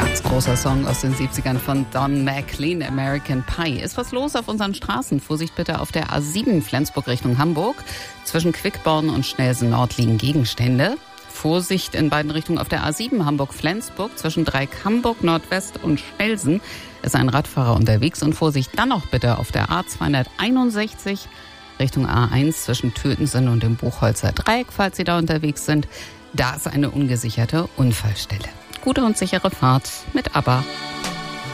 Großer Song aus den 70ern von Don McLean, American Pie. Ist was los auf unseren Straßen? Vorsicht bitte auf der A7 Flensburg Richtung Hamburg. Zwischen Quickborn und Schnelsen Nord liegen Gegenstände. Vorsicht in beiden Richtungen auf der A7 Hamburg-Flensburg. Zwischen Dreieck Hamburg Nordwest und Schnelsen ist ein Radfahrer unterwegs. Und Vorsicht dann noch bitte auf der A261 Richtung A1 zwischen Tötensen und dem Buchholzer Dreieck, falls Sie da unterwegs sind. Da ist eine ungesicherte Unfallstelle. Gute und sichere Fahrt mit ABBA.